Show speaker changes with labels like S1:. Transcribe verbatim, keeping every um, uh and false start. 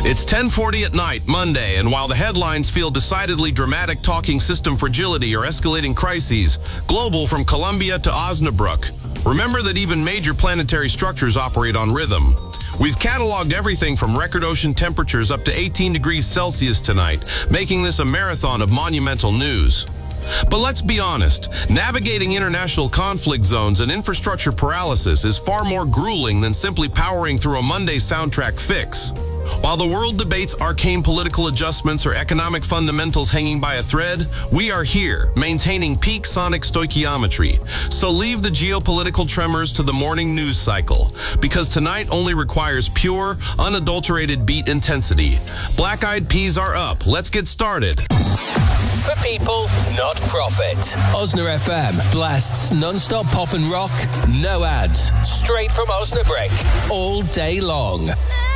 S1: It's ten forty at night, Monday, and while the headlines feel decidedly dramatic, talking system fragility or escalating crises, global from Colombia to Osnabrück, remember that even major planetary structures operate on rhythm. We've cataloged everything from record ocean temperatures up to eighteen degrees Celsius tonight, making this a marathon of monumental news. But let's be honest, navigating international conflict zones and infrastructure paralysis is far more grueling than simply powering through a Monday soundtrack fix. While the world debates arcane political adjustments or economic fundamentals hanging by a thread, we are here, maintaining peak sonic stoichiometry. So leave the geopolitical tremors to the morning news cycle, because tonight only requires pure, unadulterated beat intensity. Black Eyed Peas are up. Let's get started.
S2: For people, not profit. Osna F M blasts non-stop pop and rock, no ads, straight from Osnabrück, all day long.